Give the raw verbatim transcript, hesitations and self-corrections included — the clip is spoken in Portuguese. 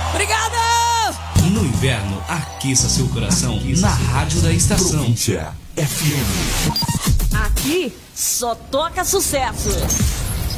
Obrigada! No inverno, aqueça seu coração aqueça na seu rádio da estação. Província F M. Aqui só toca sucesso.